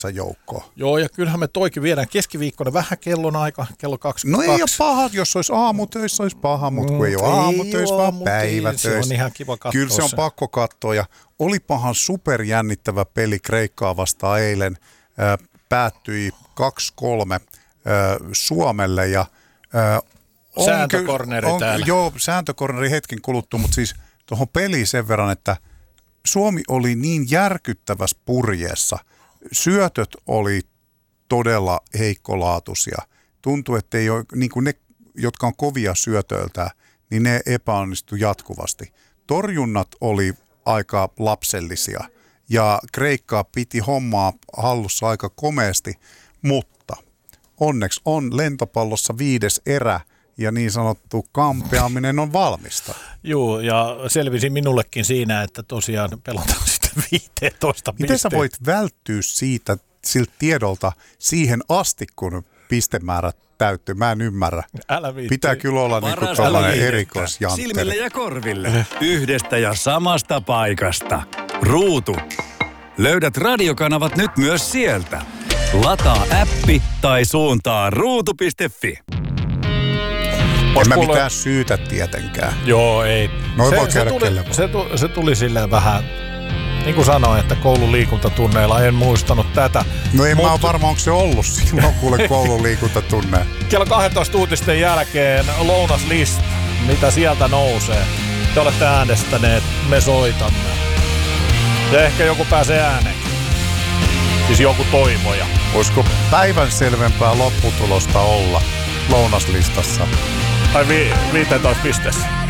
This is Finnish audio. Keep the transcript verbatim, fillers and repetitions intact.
joukkoon. Joo, ja kyllähän me toikin viedään keskiviikkona vähän kellon aika, kello kaksikymmentäkaksi. No ei ole paha, jos olisi aamutöissä, olisi paha, mutta kun ei ole aamutöissä, vaan päivätöissä. Se on ihan kiva katsoa. Kyllä se on se. pakko katsoa, ja olipahan superjännittävä peli Kreikkaa vastaan eilen. Äh, päättyi kaksi kolme äh, Suomelle, ja äh, sääntökorneri on, täällä. Joo, sääntökorneri hetken kuluttua, mutta siis tuohon peliin sen verran, että Suomi oli niin järkyttävässä purjeessa. Syötöt oli todella heikkolaatuisia. Tuntui, että ei ole, niin kuin ne, jotka on kovia syötöiltä, niin ne epäonnistui jatkuvasti. Torjunnat oli aika lapsellisia ja Kreikka piti hommaa hallussa aika komeasti, mutta onneksi on lentopallossa viides erä ja niin sanottu kampeaminen on valmista. Joo, ja selvisi minullekin siinä, että tosiaan pelataan sitten viisitoista pisteen. Miten sä voit välttyä siitä, siltä tiedolta siihen asti, kun pistemäärät täyttyy? Mä en ymmärrä. Älä viitti. Pitää kyllä olla niinku tällainen erikoisjantteri. Silmille ja korville. Yhdestä ja samasta paikasta. Ruutu. Löydät radiokanavat nyt myös sieltä. Lataa appi tai suuntaa ruutu piste fi. En mä mitään syytä tietenkään. Joo, ei. Noin se, voi käydä se, tuli, kelle se, tuli, se tuli silleen vähän, niin kuin sanoin, että koulun liikuntatunneilla en muistanut tätä. No en Mut, mä ole varma, onko se ollut silloin, kuule koulun liikuntatunne. Kello kaksitoista uutisten jälkeen lounaslista, mitä sieltä nousee. Te olette äänestäneet, me soitamme. Ja ehkä joku pääsee ääneen. Siis joku toivoja. Olisiko päivän selvempää lopputulosta olla lounaslistassa? Ai vi, viisitoista pisteessä.